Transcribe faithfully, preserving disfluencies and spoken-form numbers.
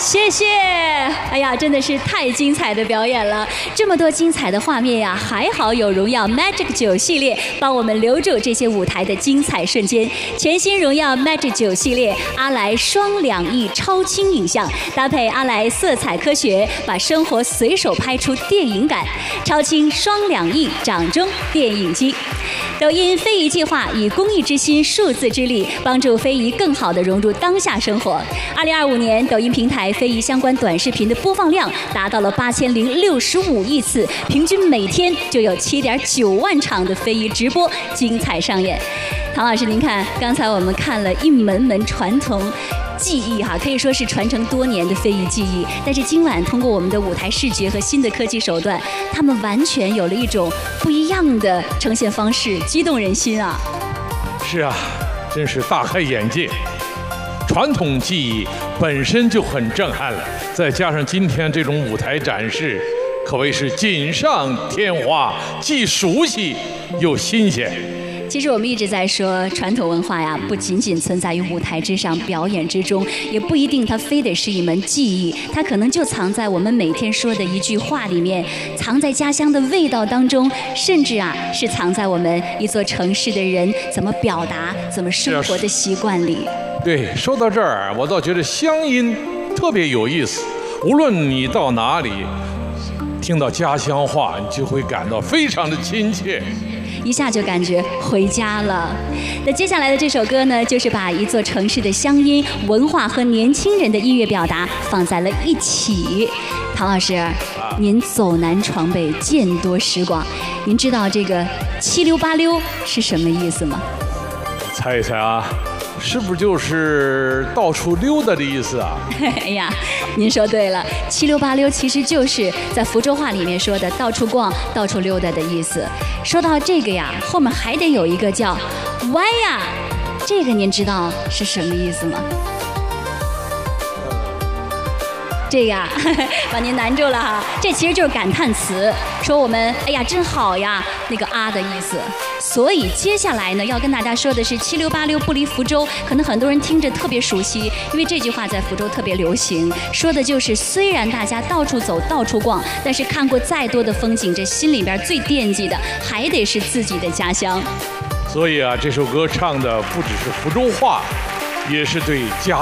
谢谢。哎呀，真的是太精彩的表演了，这么多精彩的画面呀！还好有荣耀 Magic 九系列帮我们留住这些舞台的精彩瞬间。全新荣耀 Magic 九系列，阿莱双两亿超清影像，搭配阿莱色彩科学，把生活随手拍出电影感。超清双两亿掌中电影机。抖音非遗计划以公益之心、数字之力，帮助非遗更好地融入当下生活。二零二五年，抖音平台非遗相关短视频的播放量达到了八千零六十五亿次，平均每天就有七点九万场的非遗直播精彩上演。唐老师，您看，刚才我们看了一门门传统技艺哈，可以说是传承多年的非遗技艺。但是今晚通过我们的舞台视觉和新的科技手段，他们完全有了一种不一样的呈现方式，激动人心啊！ 是啊，真是大开眼界。传统技艺本身就很震撼了，再加上今天这种舞台展示，可谓是锦上添花，既熟悉又新鲜。 其实我们一直在说，传统文化呀，不仅仅存在于舞台之上、表演之中，也不一定它非得是一门技艺，它可能就藏在我们每天说的一句话里面，藏在家乡的味道当中，甚至啊，是藏在我们一座城市的人怎么表达、怎么生活的习惯里。 对，说到这儿，我倒觉得乡音特别有意思。无论你到哪里，听到家乡话，你就会感到非常的亲切。 一下就感觉回家了。那接下来的这首歌呢，就是把一座城市的乡音、文化和年轻人的音乐表达放在了一起。唐老师，您走南闯北，见多识广，您知道这个七溜八溜是什么意思吗？ 猜一猜啊，是不是就是到处溜达的意思啊？ 哎呀，您说对了，七溜八溜其实就是在福州话里面说的到处逛、到处溜达的意思。说到这个呀，后面还得有一个叫歪呀，这个您知道是什么意思吗？这个呀，把您难住了哈，这其实就是感叹词，说我们哎呀真好呀，那个啊的意思。所以接下来呢，要跟大家说的是七溜八溜不离福州，可能很多人听着特别熟悉，因为这句话在福州特别流行，说的就是虽然大家到处走到处逛，但是看过再多的风景，这心里边最惦记的还得是自己的家乡。 所以啊，这首歌唱的不只是福州话，也是对家